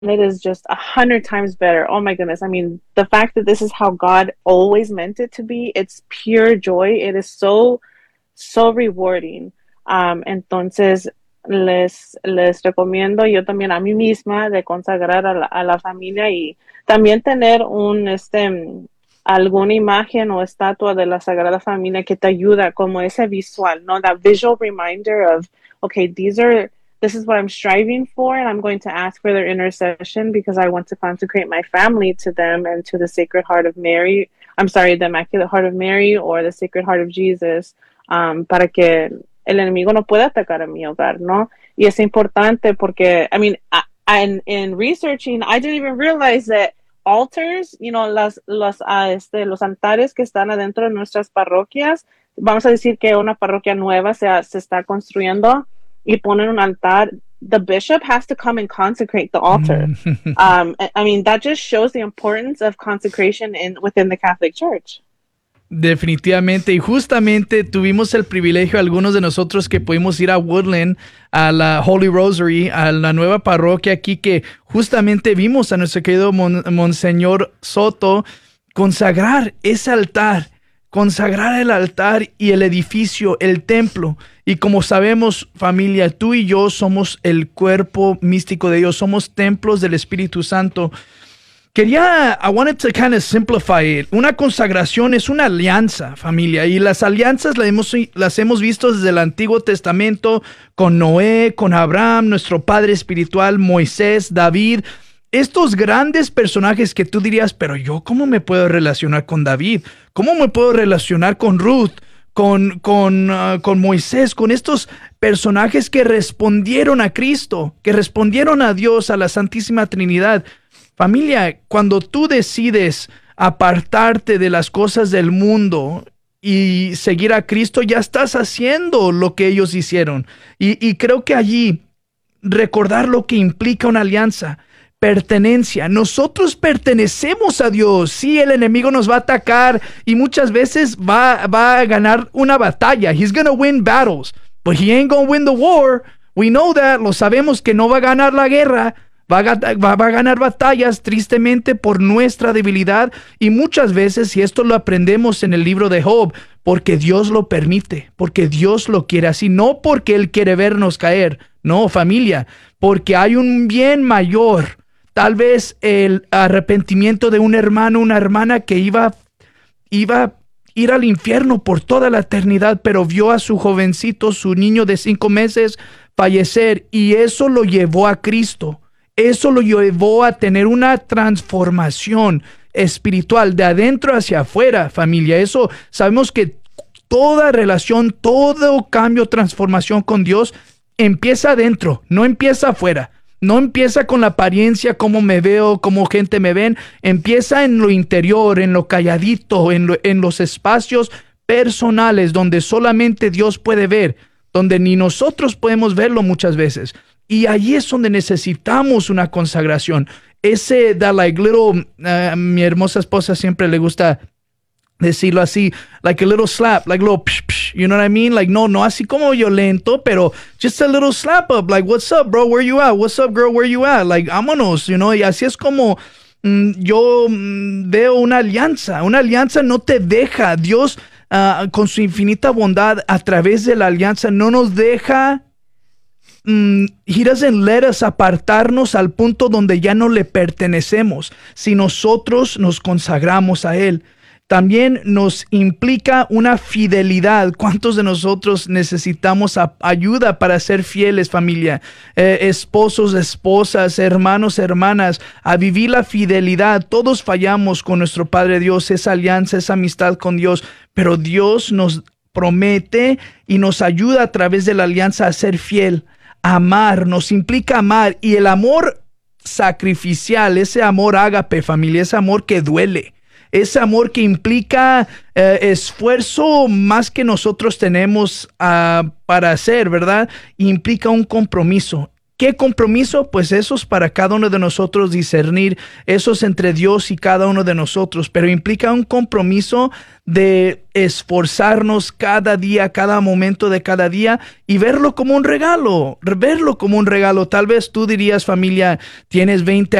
it is just 100 times better. Oh my goodness. I mean, the fact that this is how God always meant it to be, it's pure joy. It is so rewarding. Entonces, les recomiendo yo también a mí misma de consagrar a la familia y también tener alguna imagen o estatua de la Sagrada Familia que te ayuda como ese visual, ¿no? That visual reminder of, okay, this is what I'm striving for, and I'm going to ask for their intercession because I want to consecrate my family to them and to the Sacred Heart of Mary. I'm sorry, the Immaculate Heart of Mary or the Sacred Heart of Jesus, para que el enemigo no pueda atacar a mi hogar, ¿no? Y es importante porque, I mean, in researching, I didn't even realize that altars, los altares que están adentro de nuestras parroquias, vamos a decir que una parroquia nueva se está construyendo y ponen un altar, the bishop has to come and consecrate the altar. I mean, that just shows the importance of consecration within the Catholic Church. Definitivamente, y justamente tuvimos el privilegio, algunos de nosotros que pudimos ir a Woodland, a la Holy Rosary, a la nueva parroquia aquí, que justamente vimos a nuestro querido Monseñor Soto consagrar ese altar, consagrar el altar y el edificio, el templo. Y como sabemos, familia, tú y yo somos el cuerpo místico de Dios, somos templos del Espíritu Santo. I wanted to kind of simplify it. Una consagración es una alianza, familia, y las alianzas las hemos visto desde el Antiguo Testamento con Noé, con Abraham, nuestro padre espiritual, Moisés, David. Estos grandes personajes que tú dirías, pero yo, ¿cómo me puedo relacionar con David? ¿Cómo me puedo relacionar con Ruth? Con Moisés, con estos personajes que respondieron a Cristo, que respondieron a Dios, a la Santísima Trinidad. Familia, cuando tú decides apartarte de las cosas del mundo y seguir a Cristo, ya estás haciendo lo que ellos hicieron. Y creo que allí recordar lo que implica una alianza, pertenencia. Nosotros pertenecemos a Dios. Sí, el enemigo nos va a atacar y muchas veces va a ganar una batalla. He's gonna win battles, but he ain't gonna win the war. We know that. Lo sabemos que no va a ganar la guerra. Va a ganar batallas tristemente por nuestra debilidad y muchas veces, y esto lo aprendemos en el libro de Job, porque Dios lo permite, porque Dios lo quiere así, no porque Él quiere vernos caer, no, familia, porque hay un bien mayor. Tal vez el arrepentimiento de un hermano, una hermana que iba a ir al infierno por toda la eternidad, pero vio a su jovencito, su niño de 5 meses, fallecer y eso lo llevó a Cristo. Eso lo llevó a tener una transformación espiritual de adentro hacia afuera, familia. Eso sabemos que toda relación, todo cambio, transformación con Dios empieza adentro, no empieza afuera. No empieza con la apariencia, cómo me veo, cómo gente me ven. Empieza en lo interior, en lo calladito, en los espacios personales donde solamente Dios puede ver, donde ni nosotros podemos verlo muchas veces. Y allí es donde necesitamos una consagración. Mi hermosa esposa siempre le gusta decirlo así, like a little slap, like a little psh, psh, you know what I mean? Like, no así como violento, pero just a little slap up, like, what's up, bro, where you at? What's up, girl, where you at? Like, vámonos, you know, y así es como yo veo una alianza no te deja, Dios con su infinita bondad a través de la alianza no nos deja. He doesn't let us apartarnos al punto donde ya no le pertenecemos. Si nosotros nos consagramos a Él, también nos implica una fidelidad. ¿Cuántos de nosotros necesitamos ayuda para ser fieles, familia? Esposos, esposas, hermanos, hermanas, a vivir la fidelidad. Todos fallamos con nuestro Padre Dios, esa alianza, esa amistad con Dios, pero Dios nos promete y nos ayuda a través de la alianza a ser fiel. Amar, nos implica amar, y el amor sacrificial, ese amor ágape, familia, ese amor que duele, ese amor que implica esfuerzo más que nosotros tenemos para hacer, ¿verdad? Implica un compromiso ¿Qué compromiso? Pues eso es para cada uno de nosotros discernir, eso es entre Dios y cada uno de nosotros, pero implica un compromiso de esforzarnos cada día, cada momento de cada día y verlo como un regalo, verlo como un regalo. Tal vez tú dirías, familia, tienes 20